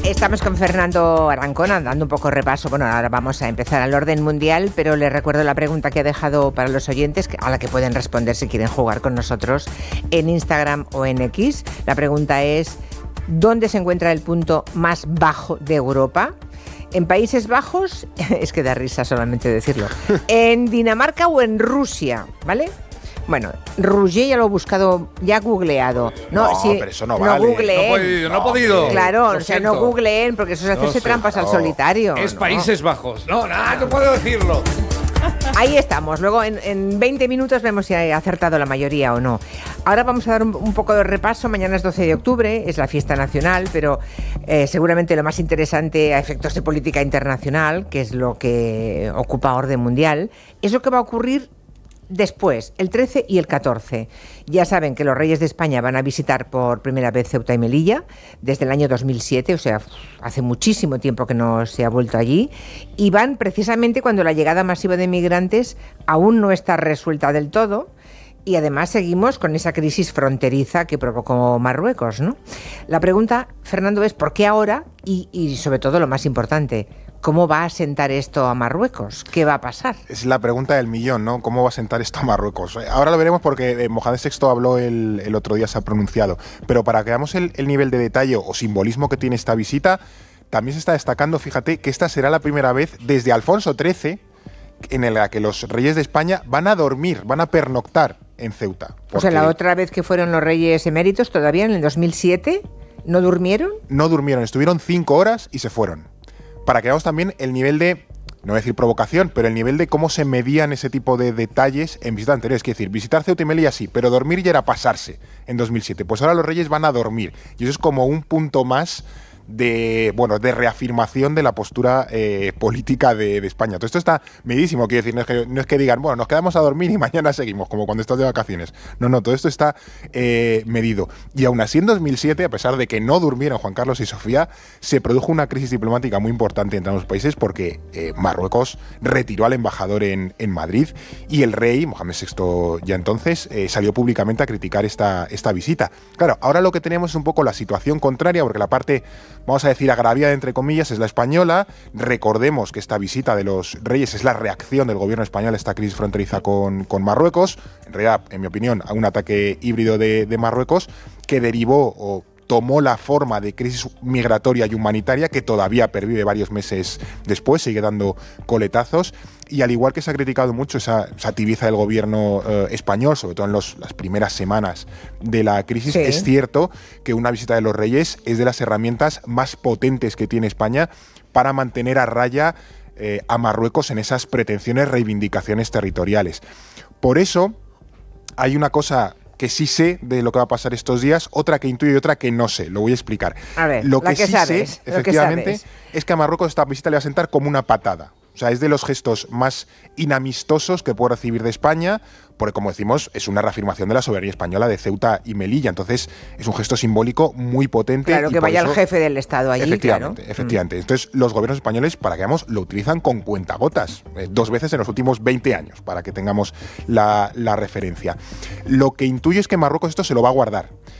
Estamos con Fernando Arancona, dando un poco repaso. Bueno, ahora vamos a empezar al orden mundial, pero les recuerdo la pregunta que ha dejado para los oyentes, a la que pueden responder si quieren jugar con nosotros en Instagram o en X. La pregunta es: ¿dónde se encuentra el punto más bajo de Europa? ¿En Países Bajos? Es que da risa solamente decirlo. ¿En Dinamarca o en Rusia? ¿Vale? Bueno, Rouget ya lo he buscado, ya googleado. No, sí, pero eso no vale. Googleen. No he podido. Claro, o sea, no googleen, porque eso es hacerse trampas al solitario. Es Países Bajos. No puedo decirlo. Ahí estamos. Luego en 20 minutos vemos si ha acertado la mayoría o no. Ahora vamos a dar un poco de repaso. Mañana es 12 de octubre, es la fiesta nacional, pero seguramente lo más interesante a efectos de política internacional, que es lo que ocupa orden mundial, es lo que va a ocurrir después, el 13 y el 14. Ya saben que los reyes de España van a visitar por primera vez Ceuta y Melilla desde el año 2007, o sea, hace muchísimo tiempo que no se ha vuelto allí, y van precisamente cuando la llegada masiva de migrantes aún no está resuelta del todo. Y además seguimos con esa crisis fronteriza que provocó Marruecos, ¿no? La pregunta, Fernando, es ¿por qué ahora? Y sobre todo lo más importante, ¿cómo va a sentar esto a Marruecos? ¿Qué va a pasar? Es la pregunta del millón, ¿no? ¿Cómo va a sentar esto a Marruecos? Ahora lo veremos porque Mohamed VI habló el otro día, se ha pronunciado. Pero para que veamos el nivel de detalle o simbolismo que tiene esta visita, también se está destacando, fíjate, que esta será la primera vez desde Alfonso XIII en la que los reyes de España van a dormir, van a pernoctar en Ceuta. O sea, la otra vez que fueron los reyes eméritos, todavía en el 2007, ¿no durmieron? No durmieron, estuvieron 5 horas y se fueron. Para que veamos también el nivel de, no voy a decir provocación, pero el nivel de cómo se medían ese tipo de detalles en visitas anteriores. Es decir, visitar Ceuta y Melilla sí, pero dormir ya era pasarse en 2007. Pues ahora los reyes van a dormir. Y eso es como un punto más de reafirmación de la postura política de España. Todo esto está medísimo, quiero decir, no es que digan, bueno, nos quedamos a dormir y mañana seguimos, como cuando estás de vacaciones. No, todo esto está medido. Y aún así en 2007, a pesar de que no durmieron Juan Carlos y Sofía, se produjo una crisis diplomática muy importante entre ambos países porque Marruecos retiró al embajador en Madrid y el rey, Mohamed VI ya entonces, salió públicamente a criticar esta visita. Claro, ahora lo que tenemos es un poco la situación contraria, porque la parte, vamos a decir, agraviada entre comillas, es la española. Recordemos que esta visita de los reyes es la reacción del gobierno español a esta crisis fronteriza con Marruecos. En realidad, en mi opinión, a un ataque híbrido de Marruecos que derivó o tomó la forma de crisis migratoria y humanitaria que todavía pervive varios meses después, sigue dando coletazos. Y al igual que se ha criticado mucho esa tibieza del gobierno español, sobre todo en las primeras semanas de la crisis, sí, es cierto que una visita de los reyes es de las herramientas más potentes que tiene España para mantener a raya a Marruecos en esas pretensiones, reivindicaciones territoriales. Por eso hay una cosa que sí sé de lo que va a pasar estos días, otra que intuyo y otra que no sé. Lo voy a explicar. A ver, lo que sí sabes, sé, efectivamente, es que a Marruecos esta visita le va a sentar como una patada. O sea, es de los gestos más inamistosos que puede recibir de España, porque, como decimos, es una reafirmación de la soberanía española de Ceuta y Melilla. Entonces, es un gesto simbólico muy potente. Claro, que vaya el jefe del Estado allí, efectivamente, claro. Efectivamente. Entonces, los gobiernos españoles, para que veamos, lo utilizan con cuentagotas, 2 veces en los últimos 20 años, para que tengamos la referencia. Lo que intuyo es que Marruecos esto se lo va a guardar.